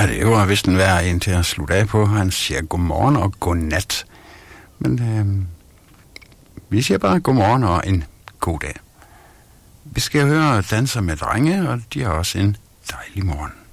Ja, det var vist en værd en til at slutte af på. Han siger godmorgen og godnat. Men vi siger bare godmorgen og en god dag. Vi skal høre Danser med drenge, og de har også en dejlig morgen.